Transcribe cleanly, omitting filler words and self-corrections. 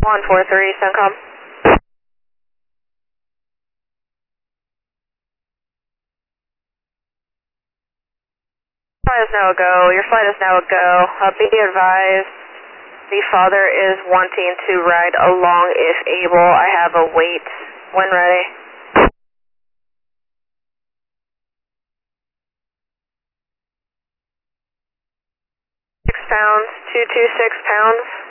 143, CENTCOM. Flight is now a go. Your flight is now a go. Be advised, the father is wanting to ride along if able. I have a wait when ready. 6 pounds, 226 pounds.